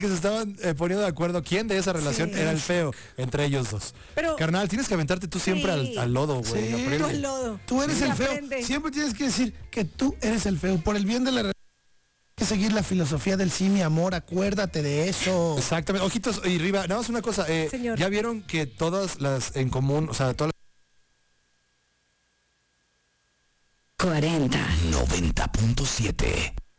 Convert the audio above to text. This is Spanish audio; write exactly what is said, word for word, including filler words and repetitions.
que se estaban eh, poniendo de acuerdo quién de esa relación Sí. era el feo entre ellos dos. Pero- Carnal, tienes que aventarte tú siempre Sí. al, al lodo, güey. Sí. aprende. Tú al lodo. Tú eres Sí, el feo. aprende. Siempre tienes que decir que tú eres el feo. Por el bien de la relación. Hay que seguir la filosofía del sí, mi amor. Acuérdate de eso. Exactamente. Ojitos y Riva, nada más una cosa. eh, Señor. ya vieron que todas las en común, o sea, todas cuarenta. noventa punto siete.